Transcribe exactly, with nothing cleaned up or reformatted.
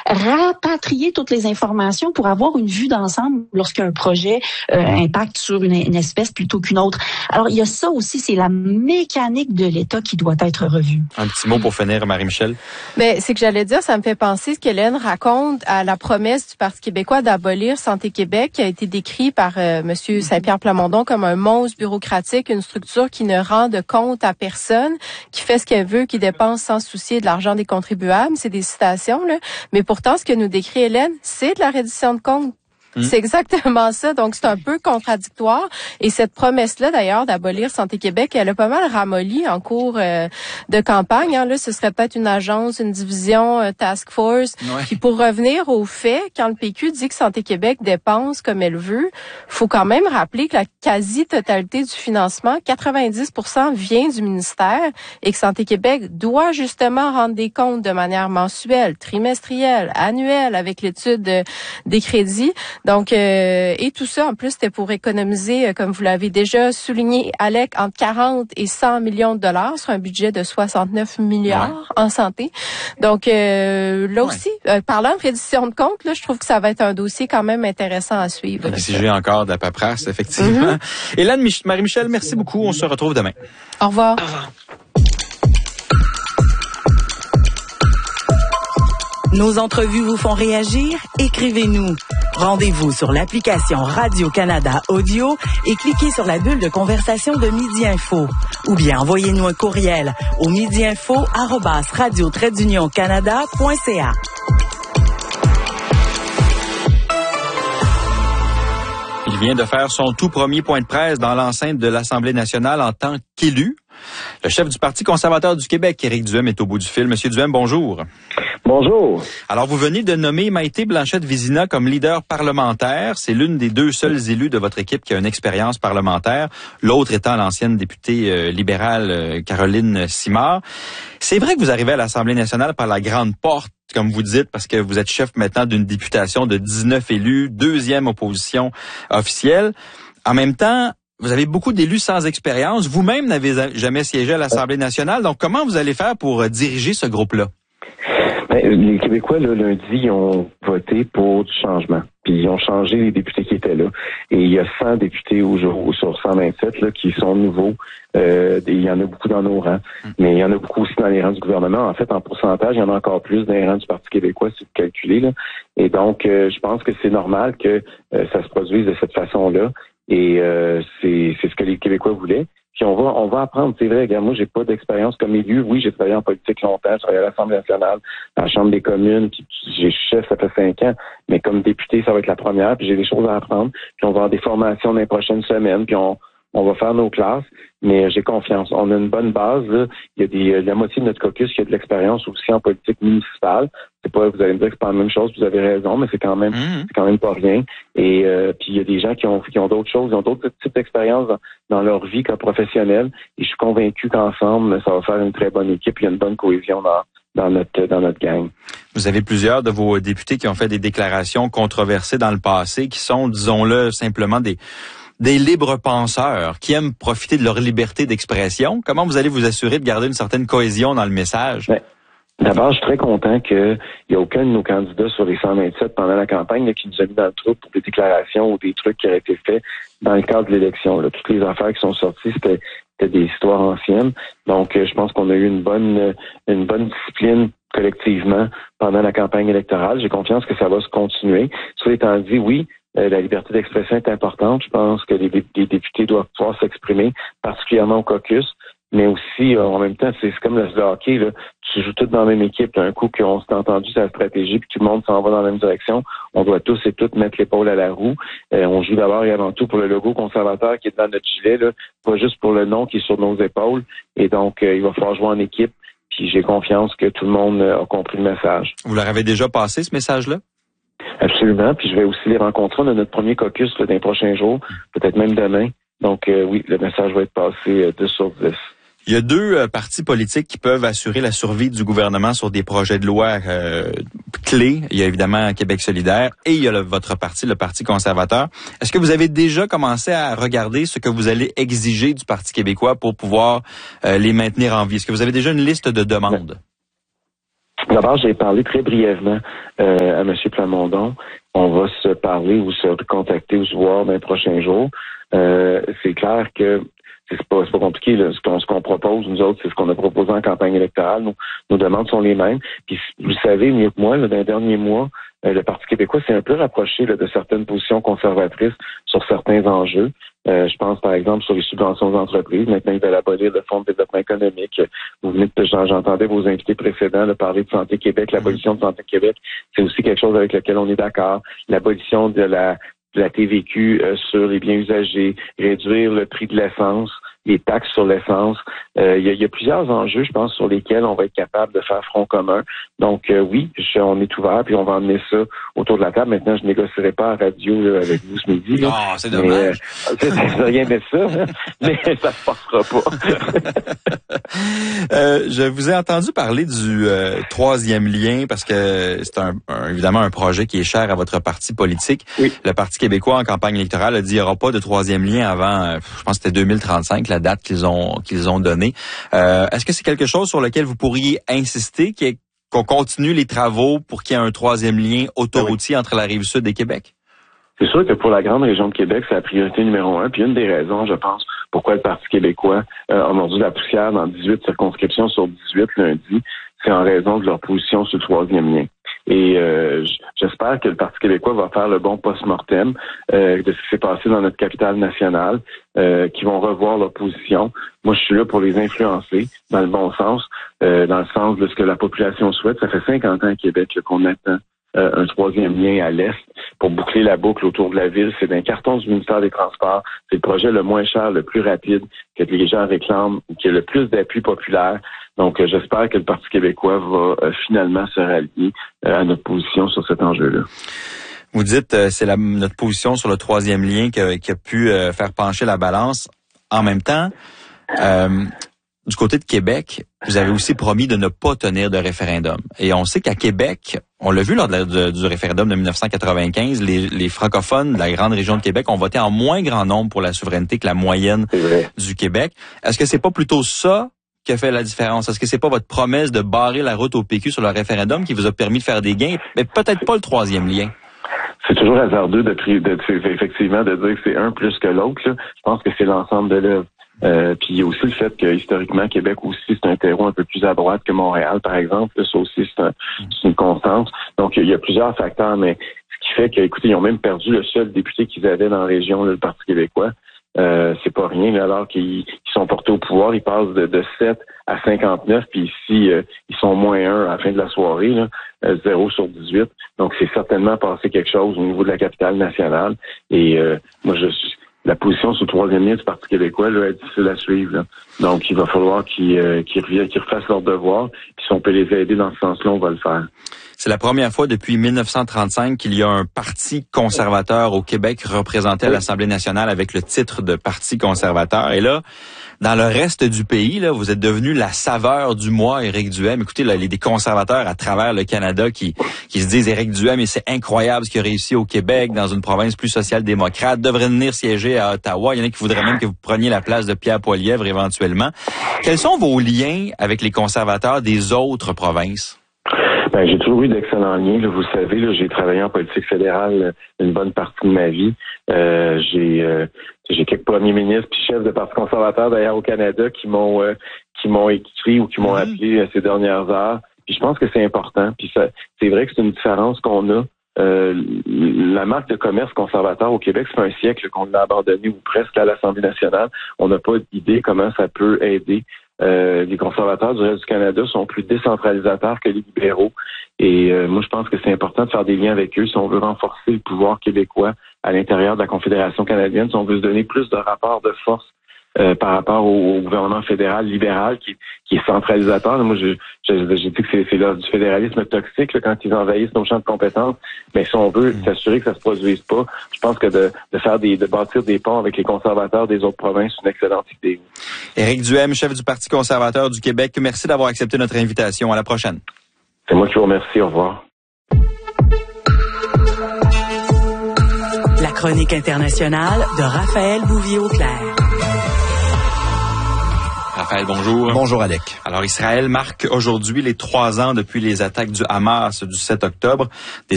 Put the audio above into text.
rapatrier toutes les informations pour avoir une vue d'ensemble lorsqu'un projet euh, impacte sur une, une espèce plutôt qu'une autre. Alors, il y a ça aussi, c'est la mécanique de l'État qui doit être revue. Un petit mot pour finir, Marie-Michel. Ben, c'est que j'allais dire, ça me fait penser ce qu'Hélène raconte à la promesse du Parti québécois d'abolir Santé Québec, qui a été décrit par euh, Monsieur Saint-Pierre Plamondon comme un monstre bureaucratique, une structure qui ne rend de compte à personne, qui fait ce qu'elle veut, qui dépense sans soucier de l'argent des contribuables. C'est des citations, là. Mais pourtant, ce que nous décrit Hélène, c'est de la reddition de comptes. Mmh. C'est exactement ça. Donc, c'est un peu contradictoire. Et cette promesse-là, d'ailleurs, d'abolir Santé Québec, elle a pas mal ramolli en cours euh, de campagne. Hein. Là, ce serait peut-être une agence, une division, euh, task force. Ouais. Puis pour revenir aux faits, quand le P Q dit que Santé Québec dépense comme elle veut, faut quand même rappeler que la quasi-totalité du financement, quatre-vingt-dix pour cent vient du ministère et que Santé Québec doit justement rendre des comptes de manière mensuelle, trimestrielle, annuelle avec l'étude de, des crédits. Donc, euh, et tout ça, en plus, c'était pour économiser, euh, comme vous l'avez déjà souligné, Alec, entre quarante et cent millions de dollars sur un budget de soixante-neuf milliards ouais. en santé. Donc, euh, là ouais. aussi, euh, parlant de reddition de comptes, là, je trouve que ça va être un dossier quand même intéressant à suivre. Exiger encore de la paperasse, effectivement. Mm-hmm. Hélène, Mich- Marie-Michel, merci beaucoup. On se retrouve demain. Au revoir. Au revoir. Nos entrevues vous font réagir? Écrivez-nous. Rendez-vous sur l'application Radio-Canada Audio et cliquez sur la bulle de conversation de Midi Info. Ou bien envoyez-nous un courriel au midiinfo arobase radio trait d'union canada point c a. Il vient de faire son tout premier point de presse dans l'enceinte de l'Assemblée nationale en tant qu'élu. Le chef du Parti conservateur du Québec, Éric Duhem, est au bout du fil. Monsieur Duhem, bonjour. Bonjour. Alors, vous venez de nommer Maïté Blanchette-Vizina comme leader parlementaire. C'est l'une des deux seuls élus de votre équipe qui a une expérience parlementaire, l'autre étant l'ancienne députée euh, libérale euh, Caroline Simard. C'est vrai que vous arrivez à l'Assemblée nationale par la grande porte, comme vous dites, parce que vous êtes chef maintenant d'une députation de dix-neuf élus, deuxième opposition officielle. En même temps, vous avez beaucoup d'élus sans expérience. Vous-même n'avez jamais siégé à l'Assemblée nationale. Donc, comment vous allez faire pour diriger ce groupe-là? Ben, les Québécois, là, lundi, ils ont voté pour du changement. Puis ils ont changé les députés qui étaient là. Et il y a cent députés au jour, sur cent vingt-sept là, qui sont nouveaux. Euh, il y en a beaucoup dans nos rangs. Mais il y en a beaucoup aussi dans les rangs du gouvernement. En fait, en pourcentage, il y en a encore plus dans les rangs du Parti québécois, si vous calculez. Là. Et donc, euh, je pense que c'est normal que euh, ça se produise de cette façon-là. Et euh, c'est, c'est ce que les Québécois voulaient. Puis on va on va apprendre. C'est vrai, regarde, moi, j'ai pas d'expérience comme élu. Oui, j'ai travaillé en politique longtemps, j'ai travaillé à l'Assemblée nationale, à la Chambre des communes, puis j'ai chef, ça fait cinq ans. Mais comme député, ça va être la première, puis j'ai des choses à apprendre. Puis on va avoir des formations dans les prochaines semaines, puis on on va faire nos classes. Mais j'ai confiance. On a une bonne base. Là. Il y a des la moitié de notre caucus qui a de l'expérience aussi en politique municipale. C'est pas, vous allez me dire que c'est pas la même chose, vous avez raison, mais c'est quand même mmh. c'est quand même pas rien. Et euh, puis il y a des gens qui ont qui ont d'autres choses, ils ont d'autres types d'expériences dans, dans leur vie comme professionnels. Et je suis convaincu qu'ensemble, ça va faire une très bonne équipe. Il y a une bonne cohésion dans dans notre dans notre gang. Vous avez plusieurs de vos députés qui ont fait des déclarations controversées dans le passé, qui sont, disons-le, simplement des des libres penseurs qui aiment profiter de leur liberté d'expression. Comment vous allez vous assurer de garder une certaine cohésion dans le message? Ben, d'abord, je suis très content qu'il n'y a aucun de nos candidats sur les cent vingt-sept pendant la campagne là, qui nous a mis dans le trou pour des déclarations ou des trucs qui auraient été faits dans le cadre de l'élection. Là. Toutes les affaires qui sont sorties, c'était, c'était des histoires anciennes. Donc, je pense qu'on a eu une bonne, une bonne discipline collectivement pendant la campagne électorale. J'ai confiance que ça va se continuer. Cela étant dit, oui, Euh, la liberté d'expression est importante. Je pense que les, les députés doivent pouvoir s'exprimer, particulièrement au caucus, mais aussi, euh, en même temps, c'est, c'est comme le hockey, là. Tu joues tous dans la même équipe. D'un coup qu'on s'est entendu sur la stratégie, puis tout le monde s'en va dans la même direction. On doit tous et toutes mettre l'épaule à la roue. Euh, on joue d'abord et avant tout pour le logo conservateur qui est dans notre gilet, là, pas juste pour le nom qui est sur nos épaules. Et donc, euh, il va falloir jouer en équipe. Puis j'ai confiance que tout le monde a compris le message. Vous leur avez déjà passé ce message-là? Absolument, puis je vais aussi les rencontrer. On a notre premier caucus là, dans les prochains jours, peut-être même demain. Donc euh, oui, le message va être passé euh, dix sur dix. Il y a deux euh, partis politiques qui peuvent assurer la survie du gouvernement sur des projets de loi euh, clés. Il y a évidemment Québec solidaire et il y a le, votre parti, le Parti conservateur. Est-ce que vous avez déjà commencé à regarder ce que vous allez exiger du Parti québécois pour pouvoir euh, les maintenir en vie? Est-ce que vous avez déjà une liste de demandes? D'abord, j'ai parlé très brièvement euh, à M. Plamondon. On va se parler ou se contacter ou se voir dans les prochains jours. Euh, c'est clair que c'est pas, c'est pas compliqué. Là. Ce, qu'on, ce qu'on propose, nous autres, c'est ce qu'on a proposé en campagne électorale. Nos, nos demandes sont les mêmes. Puis vous le savez mieux que moi, là, dans les derniers mois, euh, le Parti québécois s'est un peu rapproché là, de certaines positions conservatrices sur certains enjeux. Euh, je pense, par exemple, sur les subventions aux entreprises. Maintenant, ils veulent abolir le Fonds de développement économique. Vous venez de, j'entendais vos invités précédents là, parler de Santé Québec. L'abolition de Santé Québec, c'est aussi quelque chose avec lequel on est d'accord. L'abolition de la, de la T V Q euh, sur les biens usagés, réduire le prix de l'essence, les taxes sur l'essence. Euh, il y, a, il y a plusieurs enjeux, je pense, sur lesquels on va être capable de faire front commun. Donc, euh, oui, je, on est ouvert, puis on va emmener ça autour de la table. Maintenant, je négocierai pas à radio là, avec vous ce midi. Non, là. C'est dommage. Mais, euh, c'est rien de ça, hein, mais ça se passera pas. euh, je vous ai entendu parler du euh, troisième lien, parce que c'est un, un, évidemment un projet qui est cher à votre parti politique. Oui. Le Parti québécois, en campagne électorale, a dit qu'il n'y aura pas de troisième lien avant, euh, je pense que c'était deux mille trente-cinq, la date qu'ils ont qu'ils ont donnée. Euh, est-ce que c'est quelque chose sur lequel vous pourriez insister, qu'il y ait, qu'on continue les travaux pour qu'il y ait un troisième lien autoroutier oui. entre la Rive-Sud et Québec? C'est sûr que pour la grande région de Québec, c'est la priorité numéro un. Puis une des raisons, je pense, pourquoi le Parti québécois euh, a mordu la poussière dans dix-huit circonscriptions sur dix-huit lundi, c'est en raison de leur position sur le troisième lien. Et euh, j'espère que le Parti québécois va faire le bon post-mortem euh, de ce qui s'est passé dans notre capitale nationale, euh, qui vont revoir leur position. Moi, je suis là pour les influencer dans le bon sens, euh, dans le sens de ce que la population souhaite. Ça fait cinquante ans à Québec là, qu'on attend euh, un troisième lien à l'est pour boucler la boucle autour de la ville. C'est d'un carton du ministère des Transports. C'est le projet le moins cher, le plus rapide, que les gens réclament, qui a le plus d'appui populaire. Donc, euh, j'espère que le Parti québécois va euh, finalement se rallier euh, à notre position sur cet enjeu-là. Vous dites euh, c'est la, notre position sur le troisième lien qui a, qui a pu euh, faire pencher la balance. En même temps, euh, du côté de Québec, vous avez aussi promis de ne pas tenir de référendum. Et on sait qu'à Québec, on l'a vu lors de la, de, du référendum de dix-neuf cent quatre-vingt-quinze, les, les francophones de la grande région de Québec ont voté en moins grand nombre pour la souveraineté que la moyenne du Québec. Est-ce que c'est pas plutôt ça qui a fait la différence? Est-ce que c'est pas votre promesse de barrer la route au P Q sur le référendum qui vous a permis de faire des gains, mais peut-être pas le troisième lien? C'est toujours hasardeux de, de, de effectivement de dire que c'est un plus que l'autre. Là. Je pense que c'est l'ensemble de l'œuvre. Euh, puis il y a aussi le fait que historiquement, Québec aussi, c'est un terreau un peu plus à droite que Montréal, par exemple. Là, ça aussi, c'est, un, c'est une constante. Donc, il y a plusieurs facteurs, mais ce qui fait que, écoutez, ils ont même perdu le seul député qu'ils avaient dans la région, là, le Parti québécois. Euh, c'est pas rien, là, alors qu'ils, qu'ils sont portés au pouvoir, ils passent de, de sept à cinquante-neuf, puis ici, euh, ils sont moins un à la fin de la soirée, là, euh, zéro sur dix-huit. Donc, c'est certainement passé quelque chose au niveau de la capitale nationale. Et euh, moi, je suis la position sur le troisième lien du Parti québécois là, est difficile à suivre. Là. Donc, il va falloir qu'ils, euh, qu'ils, reviennent, qu'ils refassent leur devoir. Puis si on peut les aider dans ce sens-là, on va le faire. C'est la première fois depuis dix-neuf cent trente-cinq qu'il y a un parti conservateur au Québec représenté à l'Assemblée nationale avec le titre de Parti conservateur. Et là, dans le reste du pays, là, vous êtes devenu la saveur du mois, Éric Duhaime. Écoutez, là, il y a des conservateurs à travers le Canada qui, qui se disent Éric Duhaime, et c'est incroyable ce qu'il a réussi au Québec, dans une province plus social-démocrate, devrait venir siéger à Ottawa. Il y en a qui voudraient même que vous preniez la place de Pierre Poilievre éventuellement. Quels sont vos liens avec les conservateurs des autres provinces? Ben, j'ai toujours eu d'excellents liens. Là, vous le savez, là, j'ai travaillé en politique fédérale une bonne partie de ma vie. Euh, j'ai euh, j'ai quelques premiers ministres puis chefs de parti conservateur d'ailleurs au Canada qui m'ont euh, qui m'ont écrit ou qui m'ont appelé ces dernières heures. Puis je pense que c'est important. Puis ça, c'est vrai que c'est une différence qu'on a. Euh, la marque de commerce conservateur au Québec, ça fait un siècle qu'on l'a abandonné ou presque à l'Assemblée nationale. On n'a pas d'idée comment ça peut aider. Euh, les conservateurs du reste du Canada sont plus décentralisateurs que les libéraux. Et euh, moi, je pense que c'est important de faire des liens avec eux si on veut renforcer le pouvoir québécois à l'intérieur de la Confédération canadienne, si on veut se donner plus de rapports de force euh, par rapport au, au gouvernement fédéral libéral qui, qui est centralisateur. Là, moi, je, je, j'ai dit que c'est, c'est là, du fédéralisme toxique là, quand ils envahissent nos champs de compétences. Mais si on veut s'assurer que ça se produise pas, je pense que de, de faire des, de bâtir des ponts avec les conservateurs des autres provinces, c'est une excellente idée. Éric Duhaime, chef du Parti conservateur du Québec, merci d'avoir accepté notre invitation. À la prochaine. C'est moi qui vous remercie. Au revoir. La chronique internationale de Raphaël Bouvier-Auclair. Raphaël, bonjour. Bonjour, Alec. Alors, Israël marque aujourd'hui les trois ans depuis les attaques du Hamas du sept octobre. Des